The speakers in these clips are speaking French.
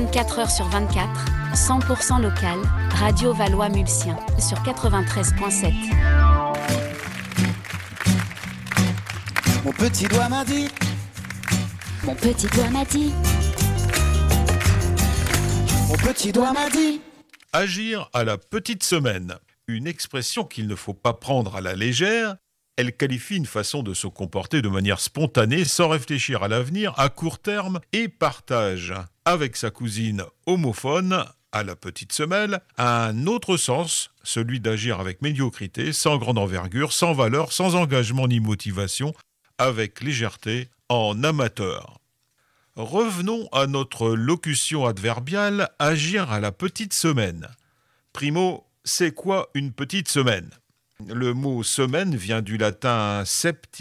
24 heures sur 24, 100% local, Radio Valois-Mulsien, sur 93.7. Mon petit doigt m'a dit. Mon petit doigt m'a dit. Mon petit doigt m'a dit. Agir à la petite semaine. Une expression qu'il ne faut pas prendre à la légère. Elle qualifie une façon de se comporter de manière spontanée, sans réfléchir à l'avenir, à court terme, et partage, avec sa cousine homophone, à la petite semelle, un autre sens, celui d'agir avec médiocrité, sans grande envergure, sans valeur, sans engagement ni motivation, avec légèreté, en amateur. Revenons à notre locution adverbiale « agir à la petite semaine ». Primo, c'est quoi une petite semaine ? Le mot « semaine » vient du latin « septimena ».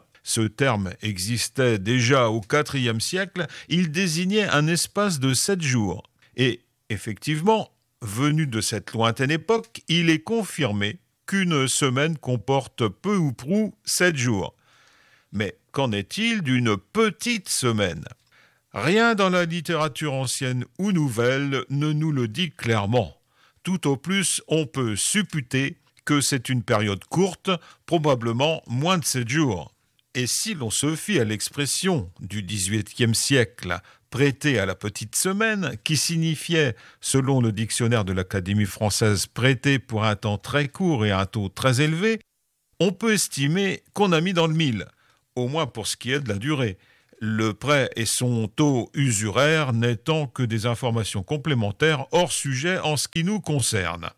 Ce terme existait déjà au IVe siècle. Il désignait un espace de 7 jours. Et effectivement, venu de cette lointaine époque, il est confirmé qu'une semaine comporte peu ou prou 7 jours. Mais qu'en est-il d'une petite semaine ? Rien dans la littérature ancienne ou nouvelle ne nous le dit clairement. Tout au plus, on peut supputer que c'est une période courte, probablement moins de 7 jours. Et si l'on se fie à l'expression du XVIIIe siècle prêtée à la petite semaine, qui signifiait, selon le dictionnaire de l'Académie française, prêtée pour un temps très court et à un taux très élevé, on peut estimer qu'on a mis dans le mille, au moins pour ce qui est de la durée. Le prêt et son taux usuraire n'étant que des informations complémentaires hors sujet en ce qui nous concerne.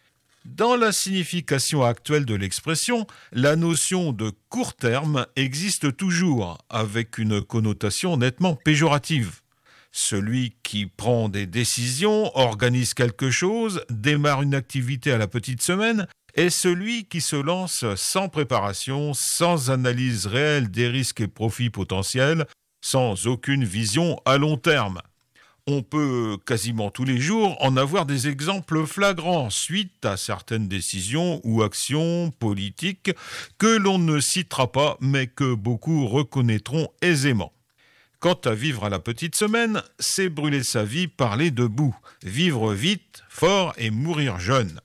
Dans la signification actuelle de l'expression, la notion de court terme existe toujours, avec une connotation nettement péjorative. Celui qui prend des décisions, organise quelque chose, démarre une activité à la petite semaine, est celui qui se lance sans préparation, sans analyse réelle des risques et profits potentiels, sans aucune vision à long terme. On peut quasiment tous les jours en avoir des exemples flagrants suite à certaines décisions ou actions politiques que l'on ne citera pas mais que beaucoup reconnaîtront aisément. Quant à vivre à la petite semaine, c'est brûler sa vie par les deux bouts, vivre vite, fort et mourir jeune.